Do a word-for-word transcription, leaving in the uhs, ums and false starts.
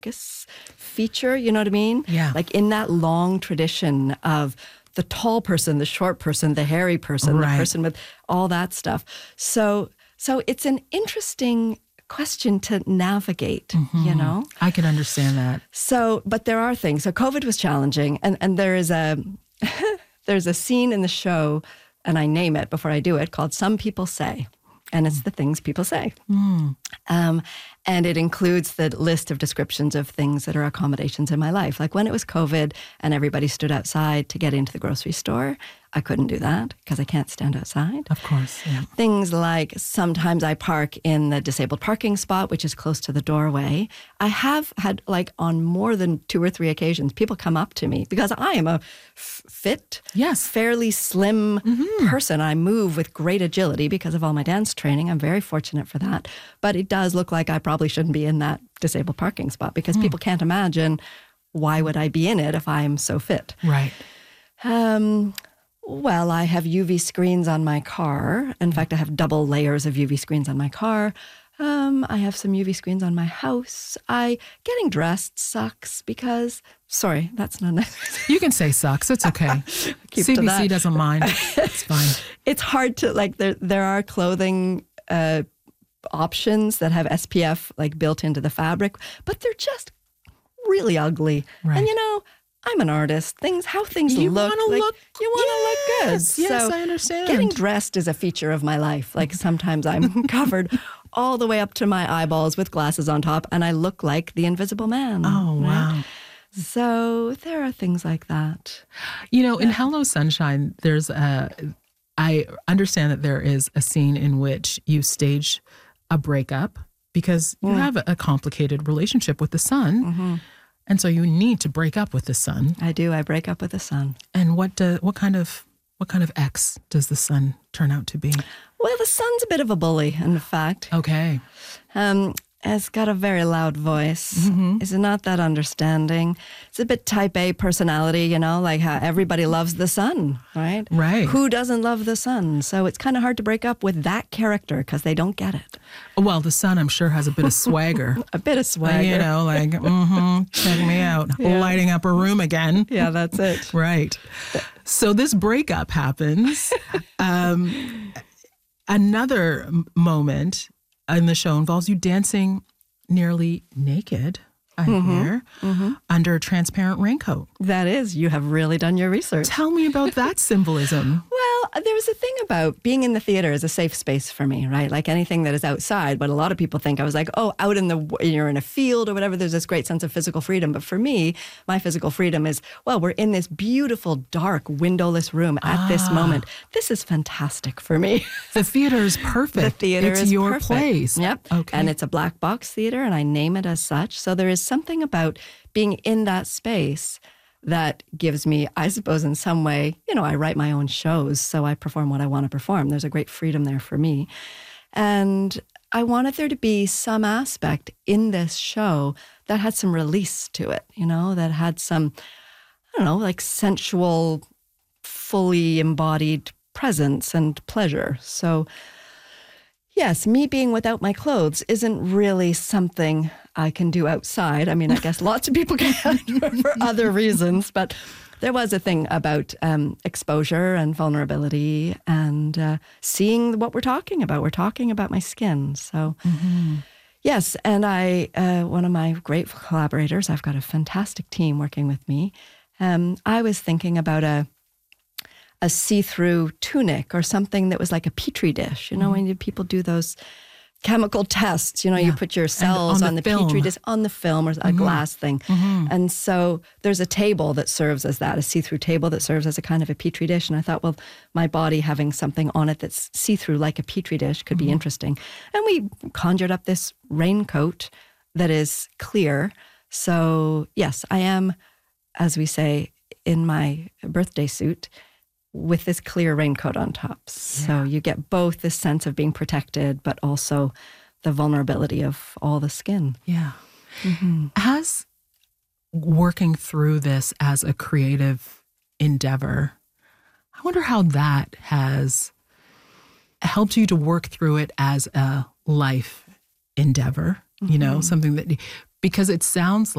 focus feature, you know what I mean? Yeah. Like in that long tradition of the tall person, the short person, the hairy person, Right. the person with all that stuff. So, so it's an interesting question to navigate, mm-hmm. you know? I can understand that. So, but there are things. So COVID was challenging, and, and there is a there's a scene in the show, and I name it before I do it, called Some People Say. And it's the things people say. Mm. Um, and it includes the list of descriptions of things that are accommodations in my life. Like when it was COVID and everybody stood outside to get into the grocery store, I couldn't do that because I can't stand outside. Of course, yeah. Things like sometimes I park in the disabled parking spot, which is close to the doorway. I have had, like, on more than two or three occasions, people come up to me because I am a f- fit, yes. fairly slim mm-hmm. person. I move with great agility because of all my dance training. I'm very fortunate for that. But it does look like I probably shouldn't be in that disabled parking spot because mm. people can't imagine why would I be in it if I'm so fit. Right. Um... Well, I have U V screens on my car. In fact, I have double layers of U V screens on my car. Um, I have some U V screens on my house. I getting dressed sucks because, sorry, that's not nice. You can say sucks. It's okay. Keep C B C to that. Doesn't mind. It's fine. It's hard to, like, there there are clothing uh, options that have S P F, like, built into the fabric, but they're just really ugly. Right. And, you know, I'm an artist. Things, how things you look. Wanna like, look you want to yes, look good. Yes, so I understand. Getting dressed is a feature of my life. Like sometimes I'm covered all the way up to my eyeballs with glasses on top, and I look like the Invisible Man. Oh, right? wow. So there are things like that. You know, in Hello Sunshine, there's a, I understand that there is a scene in which you stage a breakup because you mm. have a complicated relationship with the son. Mm-hmm. And so you need to break up with the son. I do. I break up with the son. And what do, what kind of what kind of ex does the son turn out to be? Well, the son's a bit of a bully, in fact. Okay. Um, has got a very loud voice. Mm-hmm. Is not that understanding. It's a bit type A personality, you know, like how everybody loves the son, right? Right. Who doesn't love the son? So it's kind of hard to break up with that character because they don't get it. Well, the son, I'm sure, has a bit of swagger. a bit of swagger. You know, like, mm-hmm, check me out. Yeah. Lighting up a room again. Yeah, that's it. Right. So this breakup happens. um, another moment in the show involves you dancing nearly naked, I mm-hmm. hear, mm-hmm. under a transparent raincoat. That is, you have really done your research. Tell me about that symbolism. Well, there was a thing about being in the theater is a safe space for me, right? Like anything that is outside, but a lot of people think I was like, oh, out in the, you're in a field or whatever, there's this great sense of physical freedom. But for me, my physical freedom is, well, we're in this beautiful, dark, windowless room at ah. this moment. This is fantastic for me. The theater is perfect. The theater it's is your perfect. place. Yep. Okay. And it's a black box theater, and I name it as such. So there is something about being in that space that gives me, I suppose, in some way, you know, I write my own shows, so I perform what I want to perform. There's a great freedom there for me. And I wanted there to be some aspect in this show that had some release to it, you know, that had some, I don't know, like sensual, fully embodied presence and pleasure. So yes, me being without my clothes isn't really something I can do outside. I mean, I guess lots of people can for other reasons, but there was a thing about um, exposure and vulnerability and uh, seeing what we're talking about. We're talking about my skin. So mm-hmm. yes, and I, uh, one of my great collaborators, I've got a fantastic team working with me. Um, I was thinking about a a see-through tunic or something that was like a petri dish. You know, mm-hmm. when people do those chemical tests, you know, yeah. you put your cells on, on the, the petri dish, on the film or a mm-hmm. glass thing. Mm-hmm. And so there's a table that serves as that, a see-through table that serves as a kind of a petri dish. And I thought, well, my body having something on it that's see-through like a petri dish could mm-hmm. be interesting. And we conjured up this raincoat that is clear. So yes, I am, as we say, in my birthday suit, with this clear raincoat on top. Yeah. So you get both this sense of being protected, but also the vulnerability of all the skin. Yeah. Mm-hmm. As working through this as a creative endeavor, I wonder how that has helped you to work through it as a life endeavor, mm-hmm. you know, something that, because it sounds like